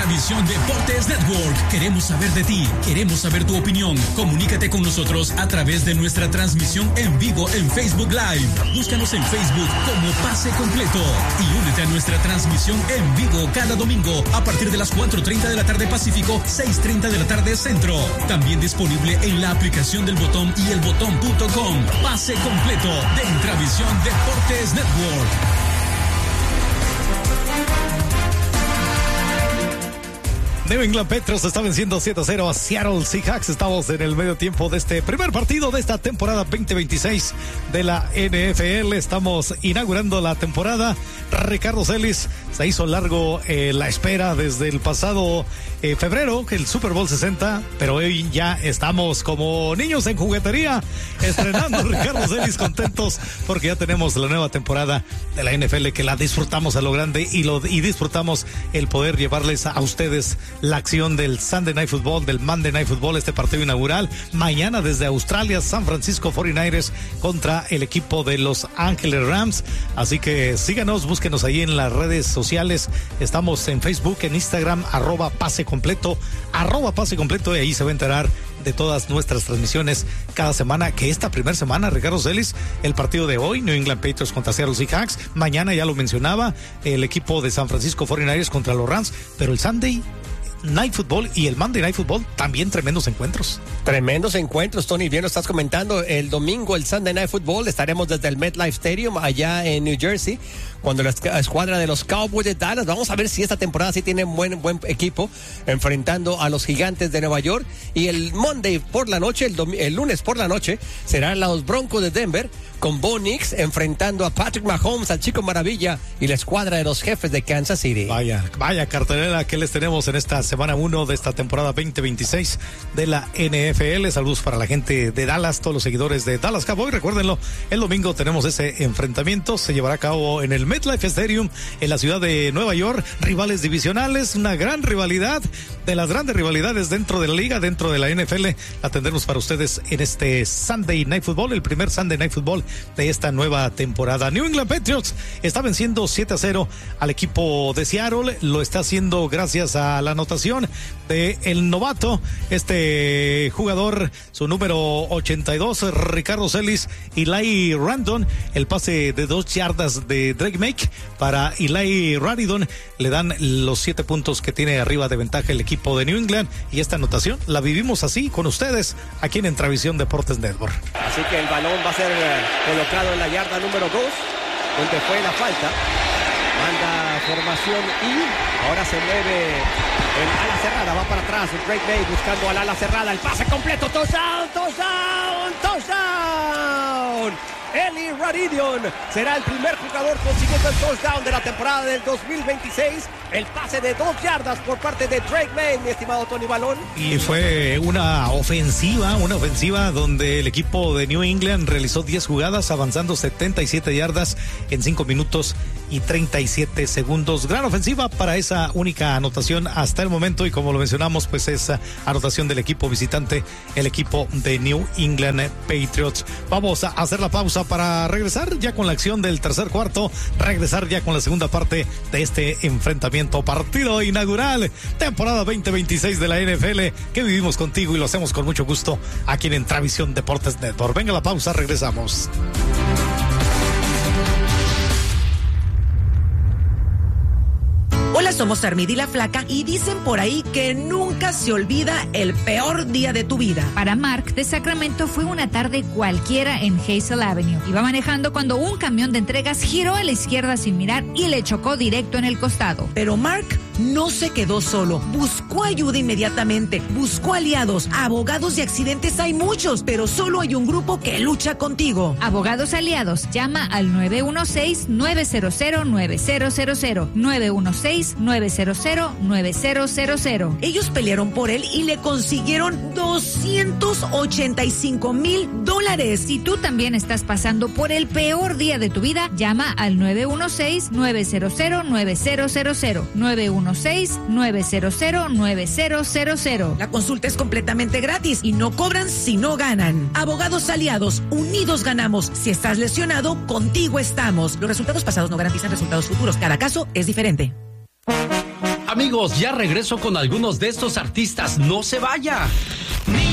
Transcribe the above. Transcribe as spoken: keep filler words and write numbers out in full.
Intravisión Deportes Network. Queremos saber de ti, queremos saber tu opinión. Comunícate con nosotros a través de nuestra transmisión en vivo en Facebook Live. Búscanos en Facebook como Pase Completo y únete a nuestra transmisión en vivo cada domingo a partir de las cuatro treinta de la tarde Pacífico, seis treinta de la tarde Centro. También disponible en la aplicación del Botón y el botón punto com. Pase Completo de Intravisión Deportes Network. New England Patriots está venciendo siete a cero a Seattle Seahawks. Estamos en el medio tiempo de este primer partido de esta temporada veinte veintiséis de la N F L. Estamos inaugurando la temporada. Ricardo Celis, se hizo largo eh, la espera desde el pasado eh, febrero, el Super Bowl sesenta, pero hoy ya estamos como niños en juguetería estrenando. Ricardo Celis, contentos porque ya tenemos la nueva temporada de la N F L, que la disfrutamos a lo grande y, lo, y disfrutamos el poder llevarles a, a ustedes la acción del Sunday Night Football, del Monday Night Football, este partido inaugural. Mañana desde Australia, San Francisco cuarenta y nueve ers contra el equipo de Los Ángeles Rams. Así que síganos, búsquenos ahí en las redes sociales. Estamos en Facebook, en Instagram, arroba pase completo, arroba pase completo, y ahí se va a enterar de todas nuestras transmisiones cada semana, que esta primera semana, Ricardo Celis, el partido de hoy, New England Patriots contra Seattle Seahawks. Mañana, ya lo mencionaba, el equipo de San Francisco cuarenta y nueve ers contra los Rams, pero el Sunday Night Football y el Monday Night Football también tremendos encuentros. Tremendos encuentros, Tony, bien lo estás comentando. El domingo, el Sunday Night Football, estaremos desde el MetLife Stadium allá en New Jersey, cuando la escuadra de los Cowboys de Dallas, vamos a ver si esta temporada sí tiene un buen, buen equipo, enfrentando a los Gigantes de Nueva York. Y el Monday por la noche, el, el lunes por la noche, serán los Broncos de Denver, con Bo Nix enfrentando a Patrick Mahomes, al Chico Maravilla, y la escuadra de los Jefes de Kansas City. Vaya, vaya cartelera que les tenemos en esta semana uno de esta temporada veinte veintiséis de la N F L. Saludos para la gente de Dallas, todos los seguidores de Dallas Cowboys. Recuérdenlo, el domingo tenemos ese enfrentamiento, se llevará a cabo en el MetLife Stadium en la ciudad de Nueva York. Rivales divisionales, una gran rivalidad, de las grandes rivalidades dentro de la liga, dentro de la N F L. La tendremos para ustedes en este Sunday Night Football, el primer Sunday Night Football de esta nueva temporada. New England Patriots está venciendo siete a cero al equipo de Seattle. Lo está haciendo gracias a la anotación de el novato, este jugador, su número ochenta y dos, Ricardo Celis, Eli Randon. El pase de dos yardas de Drake Make para Eli Radidon le dan los siete puntos que tiene arriba de ventaja el equipo de New England, y esta anotación la vivimos así con ustedes aquí en Intravisión Deportes Network. Así que el balón va a ser colocado en la yarda número dos, donde fue la falta. Manda formación y ahora se mueve el ala cerrada, va para atrás Drake May buscando al ala cerrada, el pase completo, touchdown, touchdown, touchdown. Eli Radidon será el primer jugador consiguiendo el touchdown de la temporada del dos mil veintiséis. El pase de dos yardas por parte de Drake May, mi estimado Tony Balón. Y fue una ofensiva, una ofensiva donde el equipo de New England realizó diez jugadas, avanzando setenta y siete yardas en cinco minutos y treinta y siete segundos. Gran ofensiva para esa única anotación hasta el momento, y como lo mencionamos, pues esa anotación del equipo visitante, el equipo de New England Patriots. Vamos a hacer la pausa para regresar ya con la acción del tercer cuarto, regresar ya con la segunda parte de este enfrentamiento, partido inaugural, temporada veinte veintiséis de la N F L, que vivimos contigo y lo hacemos con mucho gusto aquí en Intravisión Deportes Network. Venga la pausa, regresamos. Hola, somos Armida y la Flaca, y dicen por ahí que nunca se olvida el peor día de tu vida. Para Mark de Sacramento fue una tarde cualquiera en Hazel Avenue. Iba manejando cuando un camión de entregas giró a la izquierda sin mirar y le chocó directo en el costado. Pero Mark no se quedó solo, buscó ayuda inmediatamente, buscó aliados, abogados de accidentes hay muchos, pero solo hay un grupo que lucha contigo. Abogados aliados, llama al nueve uno seis, nueve cero cero, nueve cero cero cero, nueve uno seis, nueve cero cero, nueve cero cero cero. Ellos pelearon por él y le consiguieron doscientos ochenta y cinco mil dólares. Si tú también estás pasando por el peor día de tu vida, llama al nueve uno seis, nueve cero cero, nueve cero cero cero, nueve uno seis, nueve cero cero, nueve cero cero cero. La consulta es completamente gratis y no cobran si no ganan. Abogados aliados, unidos ganamos. Si estás lesionado, contigo estamos. Los resultados pasados no garantizan resultados futuros. Cada caso es diferente. Amigos, ya regreso con algunos de estos artistas. No se vaya.